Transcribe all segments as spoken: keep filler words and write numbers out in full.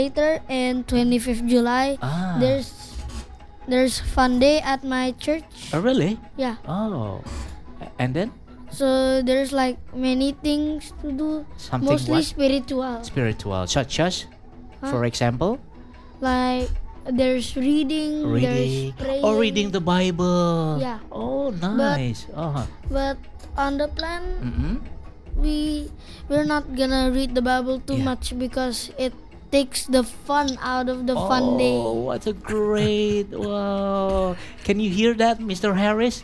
Later in twenty-fifth July, Ah. there's there's fun day at my church. Oh, really? Yeah. Oh. And then So there's like many things to do, something mostly what? spiritual. Spiritual, such as, Huh? for example, Like there's reading, reading. there's praying. Oh, reading the Bible. Yeah. Oh, nice. uh-huh. But on the plan, Mm-hmm. we we're not gonna read the Bible too Yeah. much because it takes the fun out of the fun day. Oh, what a great! Wow. Can you hear that, Mister Harris?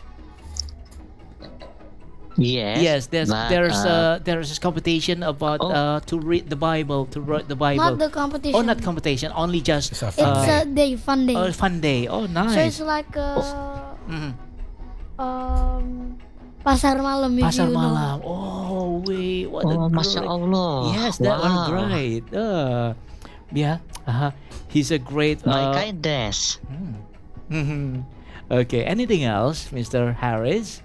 Yes. Yes, there's but, there's uh, uh, there's a competition about Oh. uh, to read the Bible, to read the Bible. Not the competition. Oh, not competition, only just It's a It's fun a day, fun day. uh, fun day. Oh, So it's nice. like a Mhm. um pasar malam. If Pasar you know. malam. Oh, wait, what a Oh, great. Masya Allah. Yes, that wow. was great. Uh, yeah, uh, he's a great. Uh, My kindness. hmm. Mhm. Okay, anything else, Mister Harris?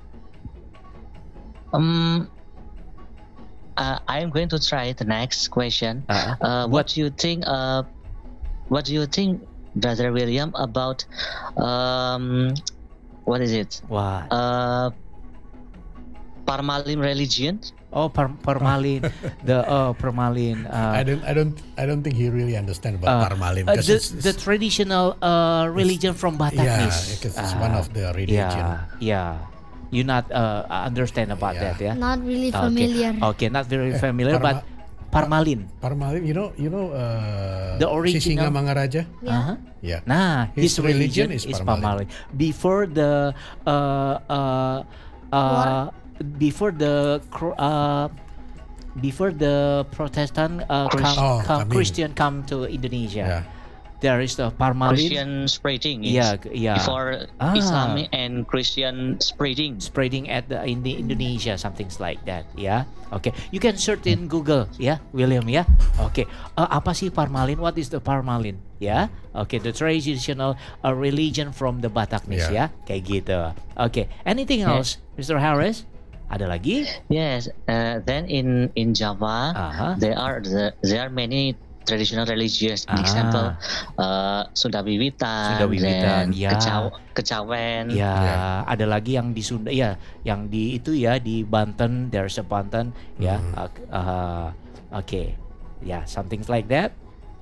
Um, uh, I'm going to try the next question. Uh, Uh, what do you think? Uh, what do you think, Brother William, about um, what is it? what? Uh, Parmalim religion? Oh, per, permalin. the oh, permalin. Uh, I don't, I don't, I don't think he really understand uh, about Parmalim uh, because the, it's, the traditional uh, religion from yeah, Bataknis. because it's Uh, one of the religion. Yeah, yeah. You not uh, understand about Yeah. that, yeah? Not really Okay. familiar. Okay, not very Eh, familiar, Parma- but Parmalin. Parmalim, you know, you know, uh, The original- Sisingamangaraja. Yeah. Uh-huh. Yeah. Nah, his, His religion, religion is is Parmalin. Parmalin. Before the uh uh uh before the cr- uh before the Protestant uh Christ- come, Oh, come come in. Christian come to Indonesia, Yeah. there is the Parmalin. Christian spreading. is Yeah, yeah. Before Ah. Islam and Christian spreading. Spreading at the in the Indonesia, something like that, ya. Oke, you can search in Google, ya, William, ya. Oke, uh, apa sih Parmalin? What is the Parmalin? Ya, oke, the traditional uh, religion from the Bataknis, Yeah. ya, kayak gitu. Oke, anything else, Mister Harris? Ada lagi? Yes. Uh, then in in Java, Aha. there are the, there are many traditional religious. Ah. Example, uh, Sunda Wiwitan, Sunda Wiwitan, then ya. Kecaw- Kecawen. Ya, Ya. ada lagi yang di Sunda, ya, yang di itu ya di Banten, there's a Banten, ya. Mhm. Uh, uh, Oke, ya, something like that.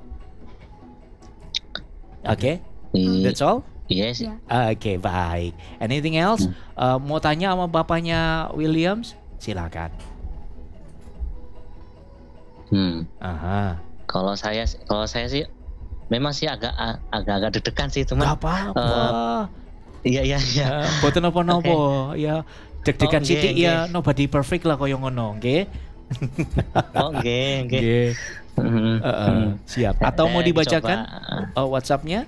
Oke, I- that's all. Yes. Ya. Oke, baik. Anything else? Uh, mau tanya sama bapaknya Williams? Silakan. Hmm. Aha. Kalau saya kalau saya sih memang sih agak agak-agak deg-degan sih teman. Gak apa-apa. Iya iya iya. Ya, boten apa-apa. Ya, deg-degan Oh, sithik nggih, ya, nobody perfect lah koyo ngono, nggih. Oh nggih nggih. Nggih. Mhm. Heeh, Mhm. siap. Atau mau Eh, dibacakan dicoba. uh, WhatsApp-nya?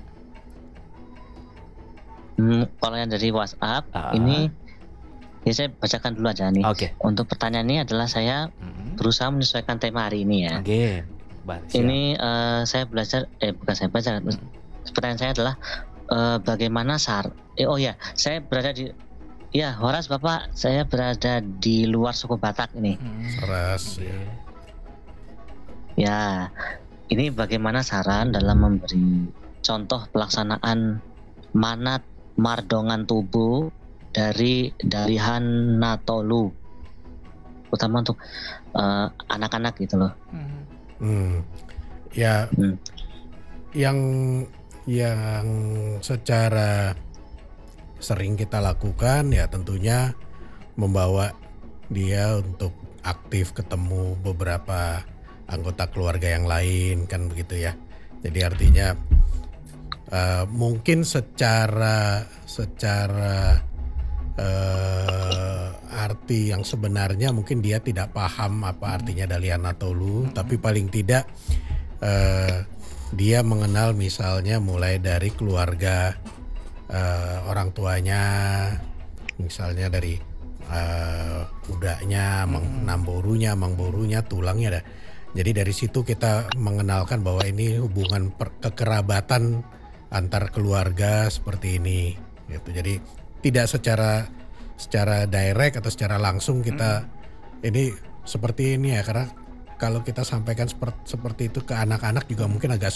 Hmm, kalau yang dari WhatsApp Ah. ini ya saya bacakan dulu aja nih. Oke. Untuk pertanyaan ini adalah saya Mhm. berusaha menyesuaikan tema hari ini ya. Nggih. Ba- siap. Ini eh, saya belajar eh bukan saya belajar. Pertanyaan saya adalah eh, bagaimana sar eh oh ya, saya berada di ya, Horas Bapak, saya berada di luar suku Batak ini. Mhm. Seras. Oke. Ya. Ya. Ini bagaimana saran dalam memberi contoh pelaksanaan manat mardongan tubuh dari dari Hanatolu, utama untuk eh, anak-anak gitu loh. Mhm. Hmm. Ya, Hmm. yang yang secara sering kita lakukan ya tentunya membawa dia untuk aktif ketemu beberapa anggota keluarga yang lain kan begitu ya. Jadi artinya uh, mungkin secara secara uh, arti yang sebenarnya mungkin dia tidak paham apa artinya Dalian Natolu, tapi paling tidak uh, dia mengenal misalnya mulai dari keluarga uh, orang tuanya, misalnya dari uh, udaknya, Hmm. namborunya, mangborunya, tulangnya dah. Jadi dari situ kita mengenalkan bahwa ini hubungan per- kekerabatan antar keluarga seperti ini, gitu. Jadi tidak secara secara direct atau secara langsung kita ini seperti ini ya, karena kalau kita sampaikan seperti, seperti itu ke anak-anak juga mungkin agak